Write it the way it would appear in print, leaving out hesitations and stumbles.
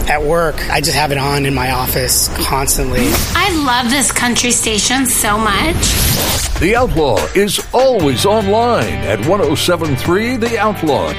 at work. I just have it on in my office constantly. I love this country station so much. The Outlaw is always online at 1073theoutlaw.com.